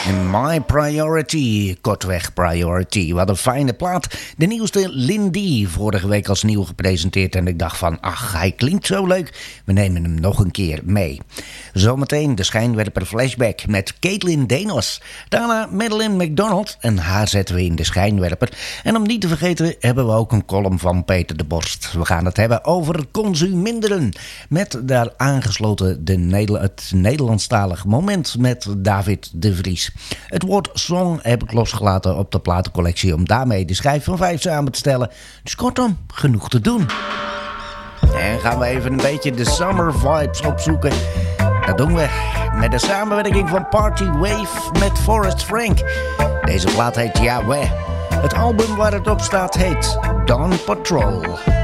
My Priority, kortweg Priority. Wat een fijne plaat. De nieuwste Lindy, vorige week als nieuw gepresenteerd. En ik dacht van, ach, hij klinkt zo leuk. We nemen hem nog een keer mee. Zometeen de schijnwerper flashback met Caitlin Denos. Daarna Madeleine McDonald en haar zetten we in de schijnwerper. En om niet te vergeten hebben we ook een column van Peter de Borst. We gaan het hebben over consuminderen. Met daar aangesloten het Nederlandstalig moment met David de Vries. Het woord song heb ik losgelaten op de platencollectie om daarmee de schijf van 5 samen te stellen. Dus kortom, genoeg te doen. En gaan we even een beetje de summer vibes opzoeken. Dat doen we met de samenwerking van Party Wave met Forrest Frank. Deze plaat heet Yahweh. Het album waar het op staat heet Dawn Patrol.